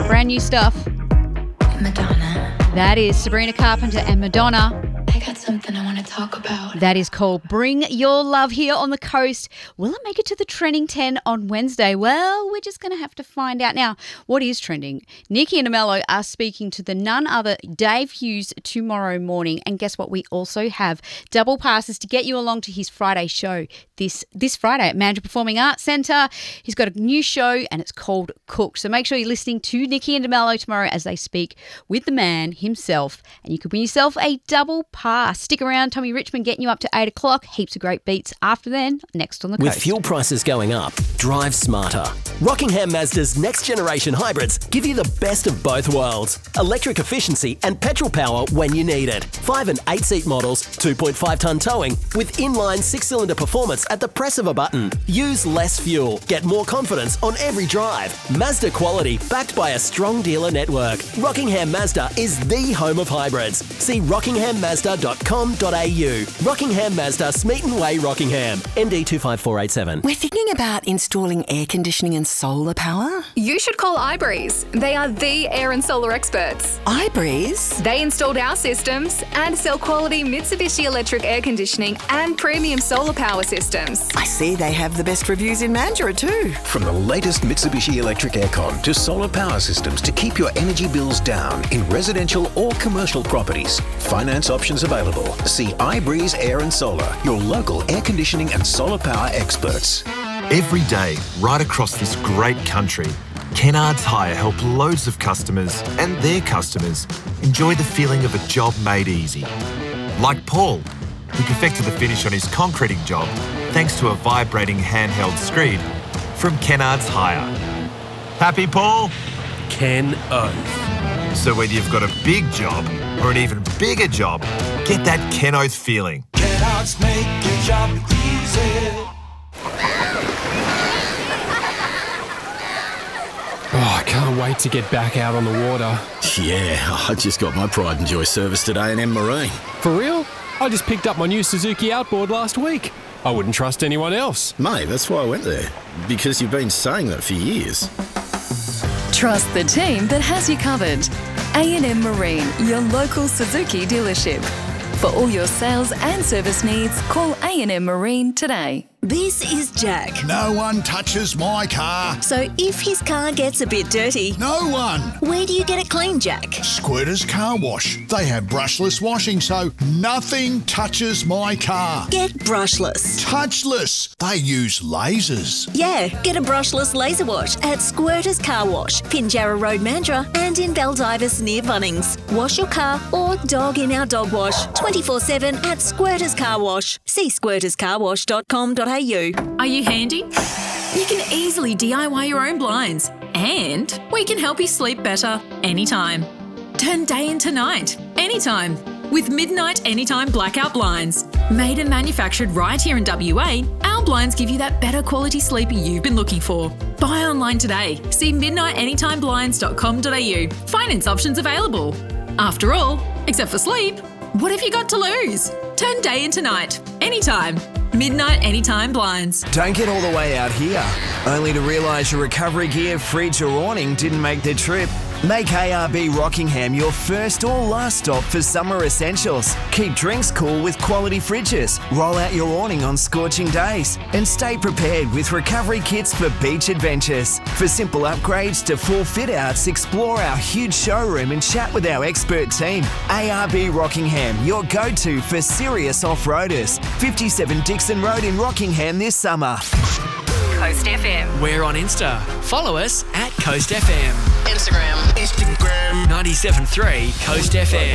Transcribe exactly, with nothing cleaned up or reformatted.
Brand new stuff. Madonna. That is Sabrina Carpenter and Madonna. I got something I want to talk about. That is called Bring Your Love here on the coast. Will it make it to the trending ten on Wednesday? Well, we're just going to have to find out. Now, what is trending? Nikki and Amello are speaking to the none other Dave Hughes tomorrow morning. And guess what? We also have double passes to get you along to his Friday show this this Friday at Mandurah Performing Arts Centre. He's got a new show and it's called Cooked. So make sure you're listening to Nikki and Amello tomorrow as they speak with the man himself. And you could win yourself a double pass. Stick around, Tommy Richmond getting you up to eight o'clock. Heaps of great beats after then, next on the coast. With fuel prices going up, drive smarter. Rockingham Mazda's next generation hybrids give you the best of both worlds. Electric efficiency and petrol power when you need it. Five and eight seat models, two point five tonne towing with inline six cylinder performance at the press of a button. Use less fuel. Get more confidence on every drive. Mazda quality backed by a strong dealer network. Rockingham Mazda is the home of hybrids. See rockingham mazda dot com dot a u. Rockingham Mazda, Smeaton Way, Rockingham. N D two five four eight seven. We're thinking about installing air conditioning and solar power. You should call iBreeze. They are the air and solar experts. iBreeze? They installed our systems and sell quality Mitsubishi electric air conditioning and premium solar power systems. I see they have the best reviews in Mandurah too. From the latest Mitsubishi electric aircon to solar power systems to keep your energy bills down in residential or commercial properties. Finance options available. See iBreeze Air and Solar, your local air conditioning and solar power experts. Every day, right across this great country, Kennards Hire help loads of customers and their customers enjoy the feeling of a job made easy. Like Paul, who perfected the finish on his concreting job thanks to a vibrating handheld screed from Kennards Hire. Happy, Paul? Ken Oath. So whether you've got a big job or an even bigger job, get that Ken Oath feeling. Kennards make your job easy. Oh, I can't wait to get back out on the water. Yeah, I just got my Pride and Joy service today in A and M Marine. For real? I just picked up my new Suzuki Outboard last week. I wouldn't trust anyone else. Mate, that's why I went there. Because you've been saying that for years. Trust the team that has you covered. A and M Marine, your local Suzuki dealership. For all your sales and service needs, call A and M Marine today. This is Jack. No one touches my car. So if his car gets a bit dirty... No one. Where do you get it clean, Jack? Squirters Car Wash. They have brushless washing, so nothing touches my car. Get brushless. Touchless. They use lasers. Yeah, get a brushless laser wash at Squirters Car Wash, Pinjarra Road, Mandurah, and in Baldivis near Bunnings. Wash your car or dog in our dog wash twenty-four seven at Squirters Car Wash. See squirters car wash dot com dot a u. Are you handy? You can easily D I Y your own blinds, and we can help you sleep better anytime. Turn day into night, anytime, with Midnight Anytime Blackout Blinds. Made and manufactured right here in W A, our blinds give you that better quality sleep you've been looking for. Buy online today. See midnight anytime blinds dot com dot a u. Finance options available. After all, except for sleep, what have you got to lose? Turn day into night, anytime. Midnight Anytime Blinds. Don't get all the way out here, only to realise your recovery gear, fridge or awning didn't make the trip. Make A R B Rockingham your first or last stop for summer essentials. Keep drinks cool with quality fridges. Roll out your awning on scorching days. And stay prepared with recovery kits for beach adventures. For simple upgrades to full fit-outs, explore our huge showroom and chat with our expert team. A R B Rockingham, your go-to for serious off-roaders. fifty-seven Dixon Road in Rockingham this summer. Coast F M. We're on Insta. Follow us at Coast F M. Instagram. Instagram. ninety-seven point three Coast F M.